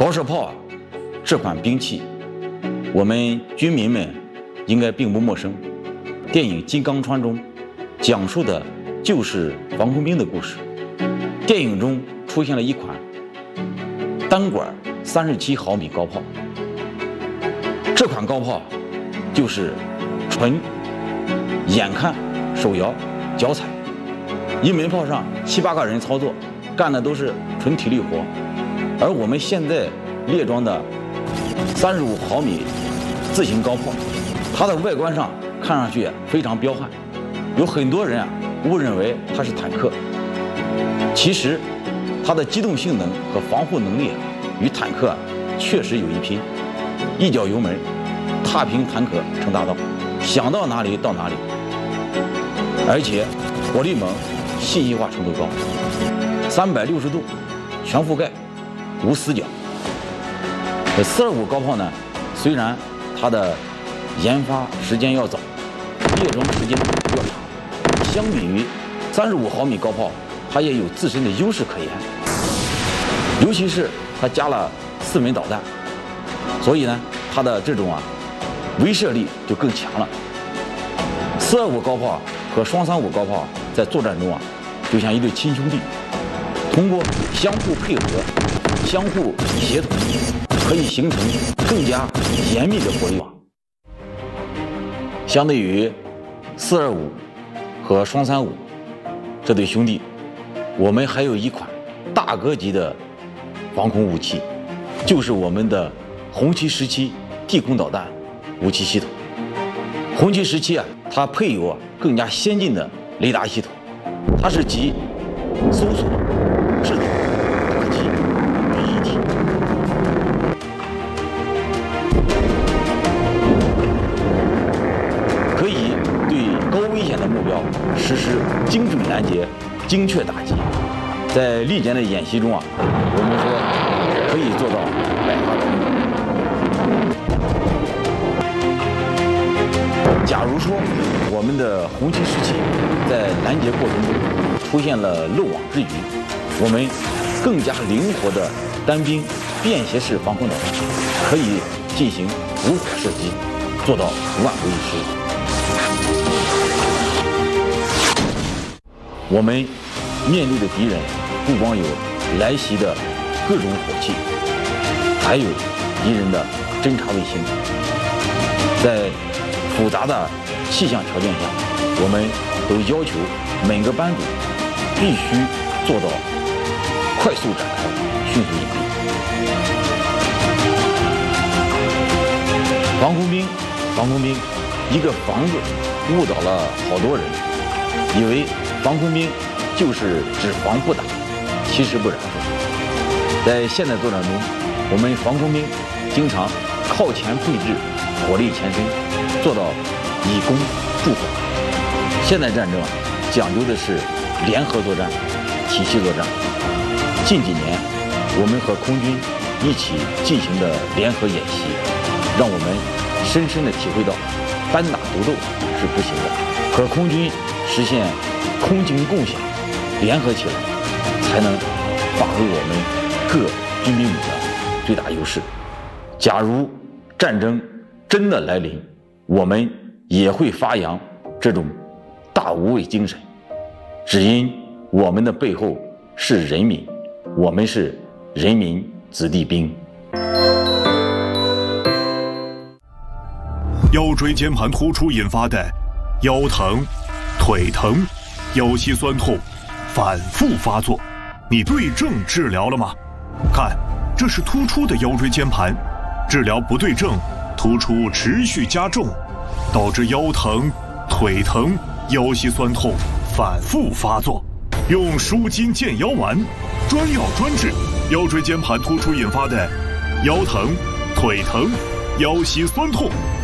高射炮这款兵器，我们军民们应该并不陌生。电影《金刚川》中讲述的就是防空兵的故事。电影中出现了一款单管37毫米高炮，这款高炮就是纯眼看手摇脚踩，一门炮上7、8个人操作，干的都是纯体力活。而我们现在列装的35毫米自行高炮，它的外观上看上去非常彪悍，有很多人误认为它是坦克。其实它的机动性能和防护能力与坦克确实有一拼，一脚油门踏平坦克成大道，想到哪里到哪里，而且火力猛，信息化程度高，360度全覆盖，无死角。425高炮呢，虽然它的研发时间要早，列装时间要长，相比于35毫米高炮，它也有自身的优势可言。尤其是它加了4门导弹，所以呢，它的这种威慑力就更强了。425高炮和双35高炮在作战中就像一对亲兄弟，通过相互配合、相互协同，可以形成更加严密的火力网。相对于425和双35这对兄弟，我们还有一款大哥级的防空武器，就是我们的红旗17地空导弹武器系统。红旗17它配有更加先进的雷达系统，它是集搜索、制导、打击于一体。可以对高危险的目标实施精准拦截、精确打击。在历年的演习中我们说可以做到百发百中。假如说我们的红旗17在拦截过程中出现了漏网之鱼，我们更加灵活的单兵便携式防空导弹可以进行无火射击，做到万无一失。我们面对的敌人不光有来袭的各种火器，还有敌人的侦察卫星。在复杂的气象条件下，我们都要求每个班组必须做到快速展开、迅速应对。防空兵，一个房子误导了好多人，以为防空兵就是只防不打，其实不然。在现代作战中，我们防空兵经常靠前配置火力前身，做到以攻助火。现代战争讲究的是联合作战、体系作战。近几年，我们和空军一起进行的联合演习，让我们深深地体会到单打独斗是不行的，和空军实现空警共享，联合起来才能发挥我们各军兵们的最大优势。假如战争真的来临，我们也会发扬这种大无畏精神，只因我们的背后是人民，我们是人民子弟兵。 腰椎间盘突出引发的腰疼、腿疼、腰膝酸痛反复发作，你对症治疗了吗？看，这是突出的腰椎间盘，治疗不对症，突出持续加重，导致腰疼、腿疼、腰膝酸痛反复发作。用舒筋健腰丸，专药专治腰椎间盘突出引发的腰疼、腿疼、腰膝酸痛。